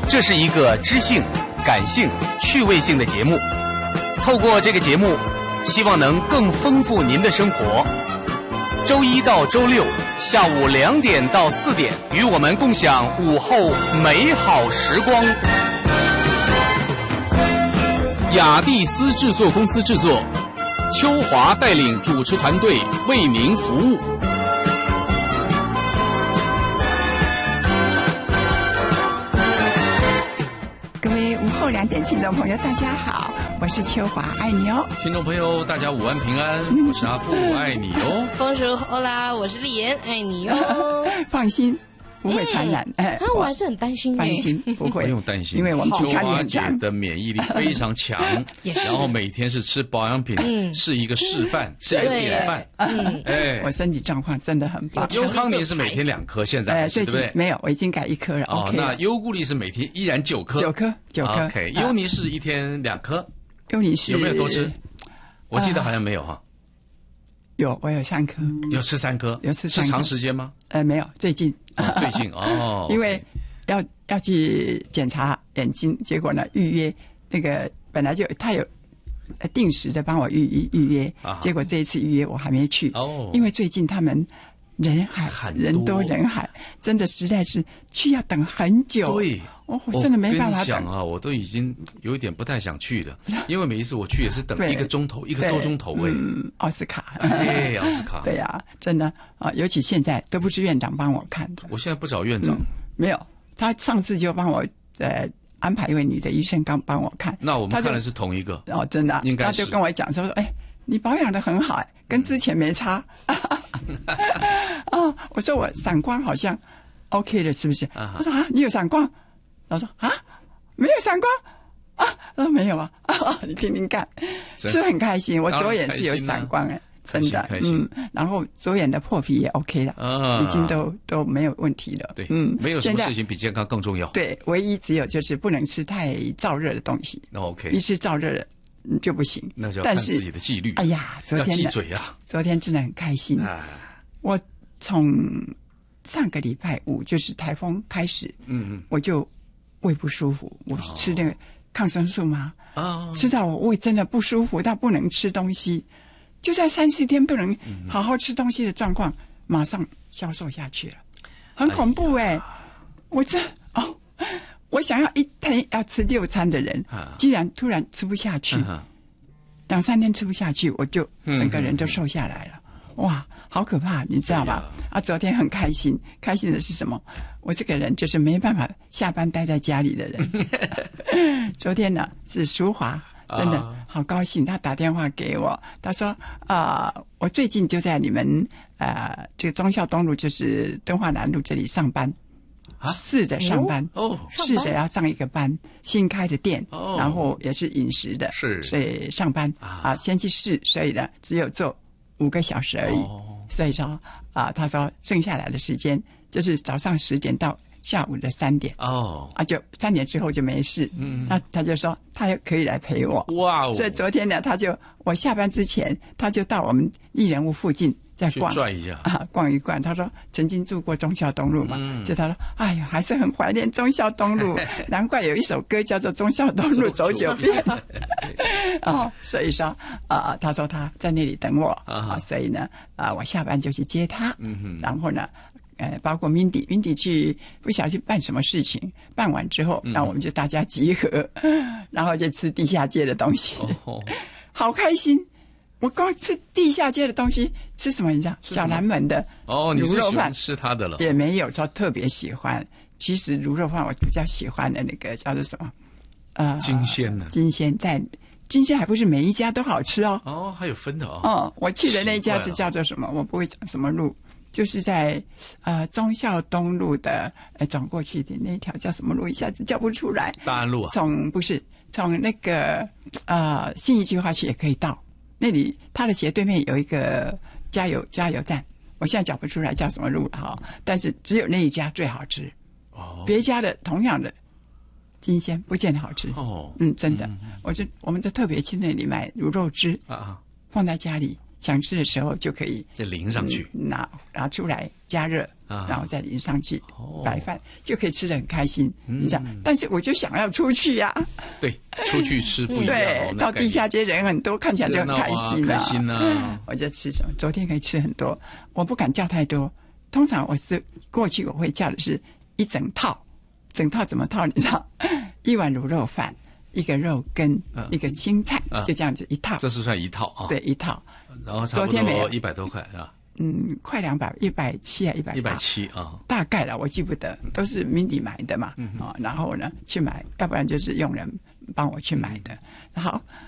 这是一个知性、感性、趣味性的节目。透过这个节目，希望能更丰富您的生活。周一到周六下午2点到4点，与我们共享午后美好时光。雅蒂斯制作公司制作，秋华带领主持团队为您服务。 各位午后2点听众朋友，大家好，我是秋华，爱你哦。 听众朋友，大家午安平安，我是阿富，爱你哦。 丰收欧啦，我是丽妍，爱你哦。 放心，不会传染。 我还是很担心。 放心，不会， 不用担心， 因为我们秋华姐的免疫力非常强，然后每天是吃保养品，是一个示范，是一个典范。 我身体状况真的很棒。 优康宁是每天2颗，现在对不对？ 没有，我已经改1颗了。 哦，那优固力是每天依然9颗 ，9颗。 OK，优尼是一天2颗。 优尼是有没有多吃？我记得好像没有哈。 有，我有3颗。 有吃3颗？ 有吃3颗。 是长时间吗？ 没有，最近。 最近哦。 因为要去检查眼睛，结果呢预约那个本来就他有定时的帮我预约，结果这一次预约我还没去。因为最近他们人多人海，真的实在是去要等很久。 对。 我真的没办法等啊！我都已经有一点不太想去了，因为每一次我去也是等1个钟头，1个多钟头。 奥斯卡， 奥斯卡， 对呀，真的啊！尤其现在都不是院长帮我看的， 我现在不找院长， 没有，他上次就帮我安排一位女的医生刚帮我看。 那我们看的是同一个哦，真的， 应该是。 他就跟我讲说，你保养得很好，跟之前没差。我说我散光好像 OK 了，是不是？他说你有散光。我说没有散光他说没有啊你听听看，是很开心。我左眼是有散光真的，然后左眼的破皮也 OK 了，已经都没有问题了。 对，没有什么事情比健康更重要。 对，唯一只有就是不能吃太燥热的东西。 OK， 一吃燥热的就不行。 那就要看自己的纪律。 哎呀，昨天要忌嘴啊！ 昨天真的很开心。我从上个礼拜5就是台风开始，我就胃不舒服，我吃那个抗生素嘛，吃到我胃真的不舒服到不能吃东西，就在3-4天不能好好吃东西的状况，马上消瘦下去了，很恐怖我想要1天要吃6餐的人，既然突然吃不下去，2-3天吃不下去，我就整个人就瘦下来了。哇，好可怕，你知道吧？昨天很开心，开心的是什么？我这个人就是没办法下班待在家里的人。昨天呢是淑华，真的好高兴，他打电话给我，他说我最近就在你们这个忠孝东路，就是敦化南路这里上班。试着上班试着要上一个班，新开的店，然后也是饮食的，所以上班先去试，所以呢只有做5个小时而已，所以说他说剩下来的时间就是早上10点到下午的3点就3点之后就没事，那他就说他可以来陪我。哇！所以昨天呢，我下班之前，他就到我们艺人屋附近再逛， 转一下逛一逛。他说曾经住过忠孝东路嘛，所以他说哎呀，还是很怀念忠孝东路，难怪有一首歌叫做《忠孝东路走9遍》。所以说他说他在那里等我所以呢我下班就去接他，然后呢包括 Mindy 去不晓得去办什么事情，办完之后，那我们就大家集合，然后就吃地下街的东西，好开心。我光吃地下街的东西，吃什么你知道？小南门的卤肉饭， 吃他的了， 也没有说特别喜欢。其实卤肉饭我比较喜欢的那个叫做什么？ 金鲜呢？ 金鲜在金鲜还不是每一家都好吃还有分的我去的那一家是叫做什么？我不会讲什么路。就是在忠孝东路的转过去的那条叫什么路，一下子叫不出来。 大安路从那个信义计划区也可以到那里，它的斜对面有一个加油站，我现在讲不出来叫什么路了但是只有那一家最好吃别家的同样的金鲜不见得好吃真的我们就特别去那里买卤肉汁放在家里。想吃的时候就可以再淋上去， 拿出来加热然后再淋上去白饭，就可以吃得很开心。你知道，但是我就想要出去呀。 对，出去吃不一样。 对，到地下街人很多，看起来就很开心开心啊！ 我就吃什么？昨天可以吃很多，我不敢叫太多。通常过去我会叫的是一整套，整套怎么套？你知道，一碗卤肉饭，一个肉羹，一个青菜，就这样子一套。 这是算一套啊？ 对，一套。 然后差不多100多块是吧？ 快200，170还 170啊， 大概了，我记不得，都是明理买的嘛，然后呢去买，要不然就是用人帮我去买的。好。